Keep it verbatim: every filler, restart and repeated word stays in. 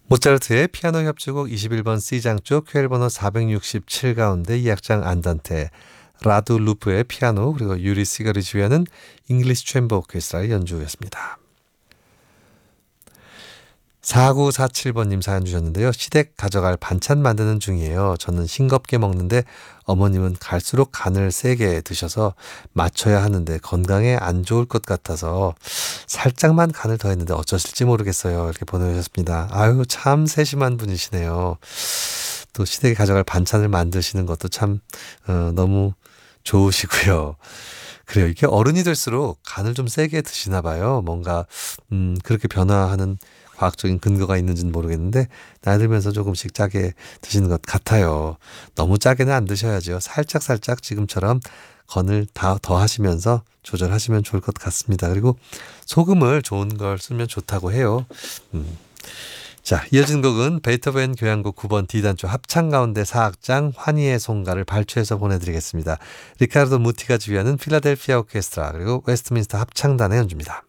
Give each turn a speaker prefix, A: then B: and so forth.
A: 모차르트의 피아노 협주곡 이십일 번 C장조 퀘일번호 사백육십칠 가운데 이 악장 안단테, 라두 루프의 피아노, 그리고 유리 시거리 지휘하는 잉글리시 챔버 오케스트라의 연주였습니다. 사구사칠 번님 사연 주셨는데요. 시댁 가져갈 반찬 만드는 중이에요. 저는 싱겁게 먹는데 어머님은 갈수록 간을 세게 드셔서 맞춰야 하는데 건강에 안 좋을 것 같아서 살짝만 간을 더했는데 어쩌실지 모르겠어요. 이렇게 보내주셨습니다. 아유, 참 세심한 분이시네요. 또 시댁에 가져갈 반찬을 만드시는 것도 참 어, 너무 좋으시고요. 그래요. 이게 어른이 될수록 간을 좀 세게 드시나 봐요. 뭔가 음, 그렇게 변화하는 과학적인 근거가 있는지는 모르겠는데 나이 들면서 조금씩 짜게 드시는 것 같아요. 너무 짜게는 안 드셔야죠. 살짝살짝 지금처럼 건을 다 더하시면서 조절하시면 좋을 것 같습니다. 그리고 소금을 좋은 걸 쓰면 좋다고 해요. 음. 자, 이어진 곡은 베토벤 교향곡 구 번 D단조 합창 가운데 사 악장 환희의 송가를 발췌해서 보내드리겠습니다. 리카르도 무티가 지휘하는 필라델피아 오케스트라 그리고 웨스트민스터 합창단의 연주입니다.